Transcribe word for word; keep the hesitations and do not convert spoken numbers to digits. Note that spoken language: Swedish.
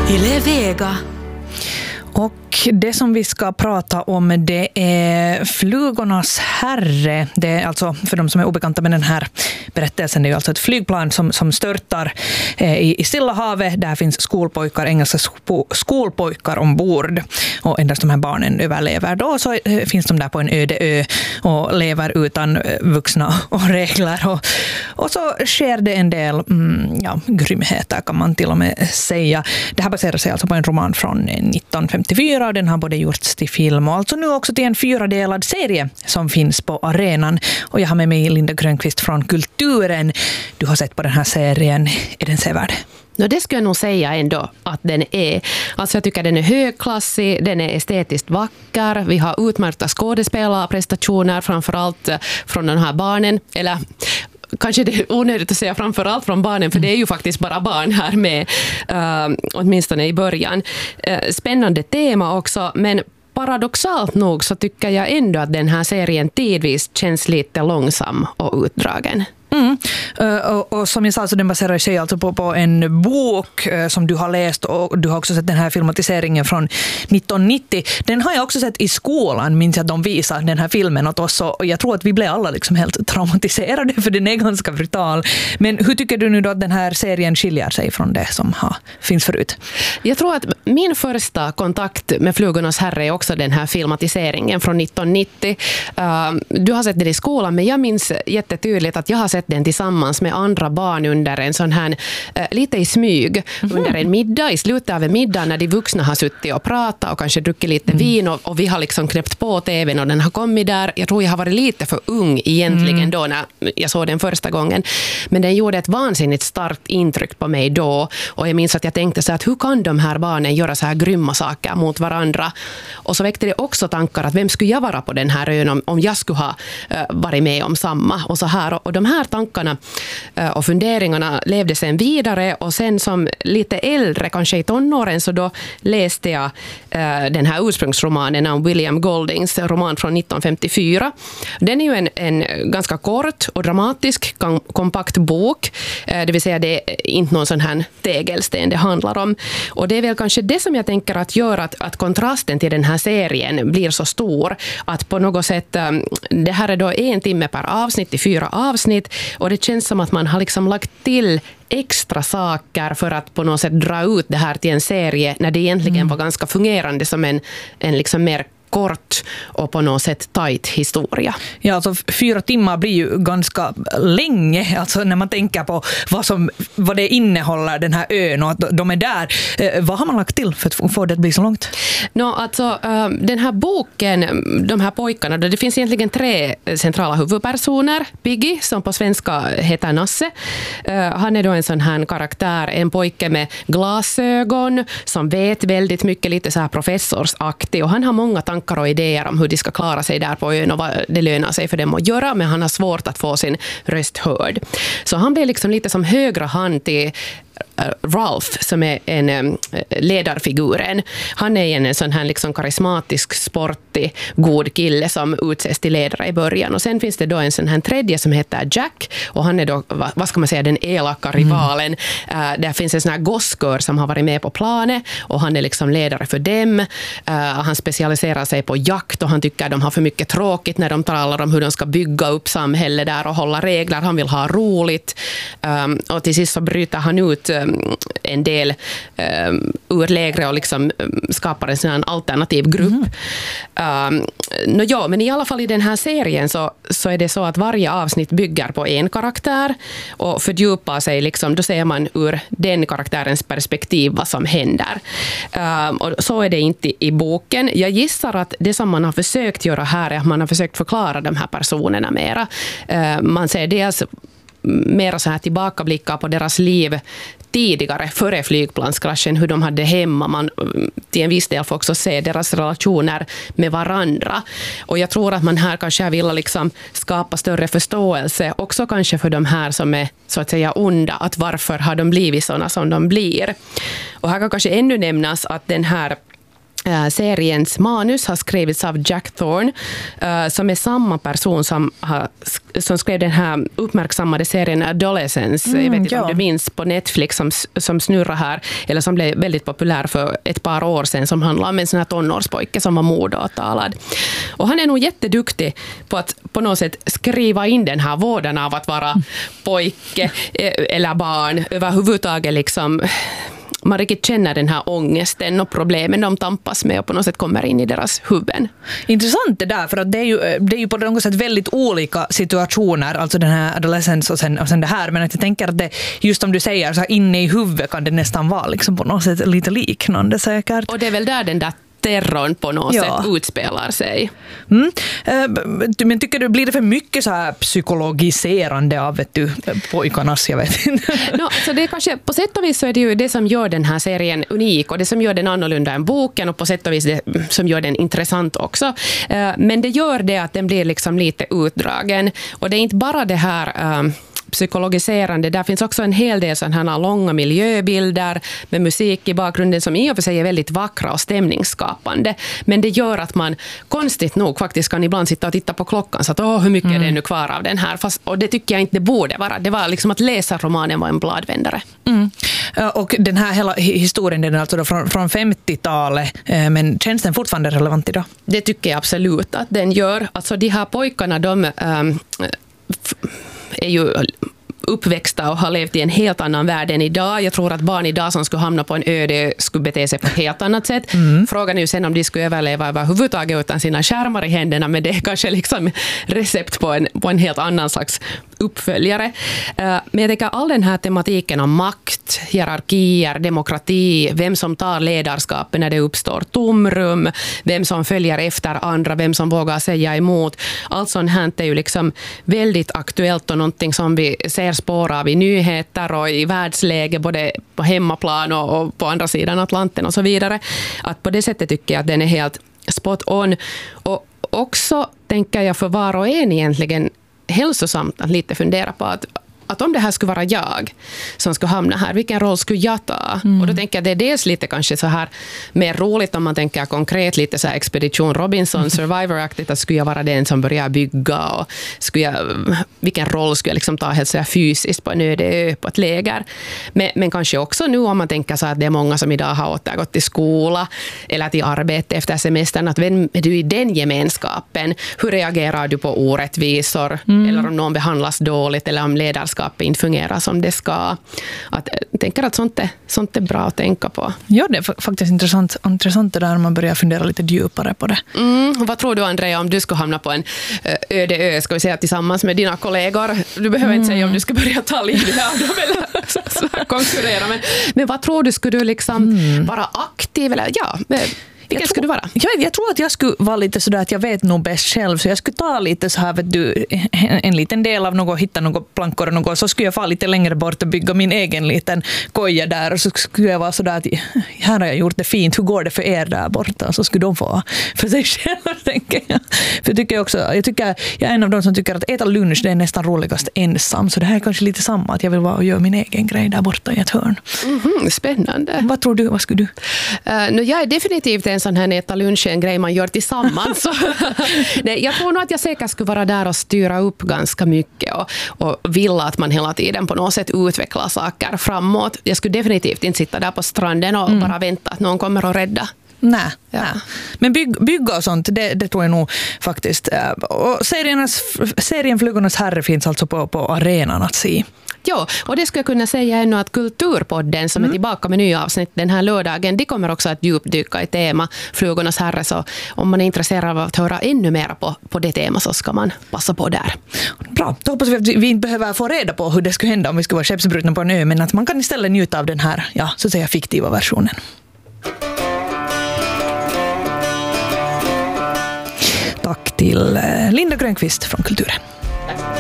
Yle Vega. Och det som vi ska prata om, det är Flugornas herre. Det är alltså, för de som är obekanta med den här berättelsen, det är ju alltså ett flygplan som, som störtar eh, i, i Stilla havet. Där finns skolpojkar, engelska skolpojkar ombord. Och endast de här barnen överlever. Då så eh, finns de där på en öde ö och lever utan eh, vuxna och regler. Och, och så sker det en del mm, ja, grymheter, kan man till och med säga. Det här baserar sig alltså på en roman från nitton femtiofyra, och den har både gjorts till film och alltså nu också till en fyradelad serie som finns på arenan. Och jag har med mig Linda Grönqvist från Kulturen. Du har sett på den här serien. Är den sevärd? No, det skulle jag nog säga ändå att den är. Alltså jag tycker den är högklassig, den är estetiskt vacker. Vi har utmärkta skådespelarprestationer, framförallt från de här barnen. Eller kanske det är onödigt att säga framförallt från barnen, för det är ju faktiskt bara barn här med, uh, åtminstone i början. Uh, spännande tema också, men paradoxalt nog så tycker jag ändå att den här serien tidvis känns lite långsam och utdragen. Mm. Uh, och, och som jag sa, så den baserar sig alltså på, på en bok uh, som du har läst, och du har också sett den här filmatiseringen från nitton nittio. Den har jag också sett i skolan, minns jag att de visade den här filmen åt oss, och jag tror att vi blev alla liksom helt traumatiserade, för den är ganska brutal. Men hur tycker du nu då att den här serien skiljer sig från det som har, finns förut? Jag tror att min första kontakt med Flugornas herre är också den här filmatiseringen från nitton nittio. Uh, du har sett den i skolan, men jag minns jättetydligt att jag har sett den tillsammans med andra barn under en sån här, eh, lite i smyg, mm. under en middag, i slutet av en middag när de vuxna har suttit och pratat och kanske druckit lite mm. vin, och, och vi har liksom knäppt på tvn och den har kommit där. Jag tror jag har varit lite för ung egentligen mm. då när jag såg den första gången, men den gjorde ett vansinnigt starkt intryck på mig då, och jag minns att jag tänkte så att hur kan de här barnen göra så här grymma saker mot varandra, och så väckte det också tankar att vem skulle jag vara på den här ön om, om jag skulle ha uh, varit med om samma och så här, och, och de här tankarna och funderingarna levde sen vidare, och sen som lite äldre, kanske i tonåren, så då läste jag uh, den här ursprungsromanen av William Goldings roman från nitton femtiofyra. Den är ju en, en ganska kort och dramatisk kompakt bok, uh, det vill säga det är inte någon sån här tegelsten det handlar om, och det är väl kanske det som jag tänker att gör att, att kontrasten till den här serien blir så stor, att på något sätt um, det här är då en timme per avsnitt i fyra avsnitt, och det känns som att man har liksom lagt till extra saker för att på något sätt dra ut det här till en serie, när det egentligen mm. var ganska fungerande som en, en liksom mer kort och på något sätt tajt historia. Ja, alltså fyra timmar blir ju ganska länge, alltså när man tänker på vad, som, vad det innehåller, den här ön, och att de är där. Eh, vad har man lagt till för att få det att bli så långt? No, alltså, uh, den här boken, de här pojkarna, det finns egentligen tre centrala huvudpersoner. Piggy, som på svenska heter Nasse. Uh, han är då en sån här karaktär, en pojke med glasögon som vet väldigt mycket, lite så här professorsaktig, och han har många tankar och idéer om hur de ska klara sig där på ön och vad det lönar sig för dem att göra, men han har svårt att få sin röst hörd. Så han blir liksom lite som högra hand till Ralph, som är en ledarfiguren. Han är en sån här liksom karismatisk, sportig, god kille som utses till ledare i början. Och sen finns det då en sån här tredje som heter Jack, och han är då, vad ska man säga, den elaka rivalen. Mm. Uh, där finns en sån här goskör som har varit med på planet, och han är liksom ledare för dem. Uh, han specialiserar sig på jakt, och han tycker att de har för mycket tråkigt när de talar om hur de ska bygga upp samhället där och hålla regler. Han vill ha roligt. Um, och till sist så bryter han ut en del um, ur lägre och liksom skapar en sån här alternativ grupp. Mm. Um, no, ja, men i alla fall i den här serien så, så är det så att varje avsnitt bygger på en karaktär och fördjupar sig liksom, då ser man ur den karaktärens perspektiv vad som händer. Um, och så är det inte i boken. Jag gissar att det som man har försökt göra här är att man har försökt förklara de här personerna mera. Uh, man ser dels mera så här tillbakablickar på deras liv tidigare, före flygplanskraschen, hur de hade hemma. Man till en viss del får också se deras relationer med varandra. Och jag tror att man här kanske vill liksom skapa större förståelse, också kanske för de här som är så att säga onda, att varför har de blivit sådana som de blir. Och här kan kanske ännu nämnas att den här Uh, seriens manus har skrivits av Jack Thorne, uh, som är samma person som, har, som skrev den här uppmärksammade serien Adolescence, mm, jag vet inte ja. om du minns, på Netflix som, som snurrar här, eller som blev väldigt populär för ett par år sedan, som handlar om en sån här tonårspojke som var mordåtalad. Och han är nog jätteduktig på att på något sätt skriva in den här vården av att vara pojke eller barn, överhuvudtaget liksom. Man riktigt känner den här ångesten och problemen de tampas med och på något sätt kommer in i deras huvuden. Intressant det där, för att det är ju, det är ju på något sätt väldigt olika situationer, alltså den här adolescens och sen, och sen det här, men att jag tänker att det, just som du säger, så här inne i huvudet kan det nästan vara liksom på något sätt lite liknande säkert. Och det är väl där den där terrorn på något ja. sätt utspelar sig. Mm. Men tycker du, blir det för mycket så här psykologiserande av vet du, pojkarnas, jag vet inte. No, alltså det är kanske, på sätt och vis så är det ju det som gör den här serien unik och det som gör den annorlunda än boken och på sätt och vis det som gör den intressant också. Men det gör det att den blir liksom lite utdragen. Och det är inte bara det här psykologiserande. Där finns också en hel del sådana här långa miljöbilder med musik i bakgrunden som i och för sig är väldigt vackra och stämningsskapande. Men det gör att man konstigt nog faktiskt kan ibland sitta och titta på klockan så att åh, hur mycket mm. är det nu kvar av den här? Fast, och det tycker jag inte det borde vara. Det var liksom att läsa romanen var en bladvändare. Mm. Och den här hela historien den är alltså då från, från femtiotalet, men känns den fortfarande relevant idag? Det tycker jag absolut att den gör. Alltså de här pojkarna, de ähm, f- är ju uppväxta och har levt i en helt annan värld än idag. Jag tror att barn idag som skulle hamna på en öde skulle bete sig på ett helt annat sätt. Mm. Frågan är ju sen om de skulle överleva överhuvudtaget utan sina skärmar i händerna, men det är kanske liksom recept på en, på en helt annan slags uppföljare. Men jag tänker all den här tematiken om makt, hierarkier, demokrati, vem som tar ledarskapet när det uppstår tomrum, vem som följer efter andra, vem som vågar säga emot. Allt sånt här är ju liksom väldigt aktuellt och någonting som vi ser spår av i nyheter och i världsläge både på hemmaplan och, och på andra sidan Atlanten och så vidare. Att på det sättet tycker jag att den är helt spot on. Och också tänker jag för var och en egentligen hälsosamt att lite fundera på att att om det här skulle vara jag som skulle hamna här, vilken roll skulle jag ta? Mm. Och då tänker jag det är dels lite kanske så här mer roligt om man tänker konkret lite så här Expedition Robinson, mm. Survivor-aktigt, att skulle jag vara den som börjar bygga och skulle jag, vilken roll skulle jag liksom ta helt så här fysiskt på en öde ö, på ett läger. Men, men kanske också nu om man tänker så att det är många som idag har återgått till skola eller till arbete efter semestern, att vem är du i den gemenskapen? Hur reagerar du på orättvisor? Mm. Eller om någon behandlas dåligt eller om ledarskap inte fungerar som det ska. Att, jag tänker att sånt är, sånt är bra att tänka på. Ja, det är faktiskt intressant, intressant det där när man börjar fundera lite djupare på det. Mm, vad tror du, Andrea, om du skulle hamna på en öde ö, ska vi säga, tillsammans med dina kollegor? Du behöver mm. inte säga om du ska börja ta livet av dem eller så, så konkurrera. Men, men vad tror du, skulle du liksom mm. vara aktiv? Eller, ja, vilken skulle du vara? Jag, jag tror att jag skulle vara lite sådär att jag vet nog bäst själv, så jag skulle ta lite så här, vet du, en, en liten del av något, hitta något plankor och något, så skulle jag få lite längre bort och bygga min egen liten koja där, och så skulle jag vara sådär att här har jag gjort det fint, hur går det för er där borta? Så skulle de få för sig själv, tänker jag. För jag tycker också, jag tycker jag är en av de som tycker att äta lunch, det är nästan roligast ensam, så det här är kanske lite samma, att jag vill vara och göra min egen grej där borta i ett hörn. Mm-hmm, spännande. Vad tror du, vad skulle du? Uh, no, jag är definitivt en sån här äta lunch, en grej man gör tillsammans. Nej, jag tror nog att jag säkert skulle vara där och styra upp ganska mycket och, och vilja att man hela tiden på något sätt utvecklar saker framåt. Jag skulle definitivt inte sitta där på stranden och mm. bara vänta att någon kommer att rädda. Nej, ja. nej. Men bygg, bygga och sånt, det, det tror jag nog faktiskt. Och seriernas, serien Flugornas herre finns alltså på, på arenan att se. Ja, och det skulle jag kunna säga ännu att Kulturpodden som mm. är tillbaka med nya avsnitt den här lördagen, de kommer också att djupdyka i tema Flugornas herre, så om man är intresserad av att höra ännu mer på, på det tema så ska man passa på där. Bra, då hoppas vi att vi inte behöver få reda på hur det skulle hända om vi skulle vara skeppsbrutna på en ö, men att man kan istället njuta av den här, ja, så att säga fiktiva versionen. Tack till Linda Grönqvist från Kulturen.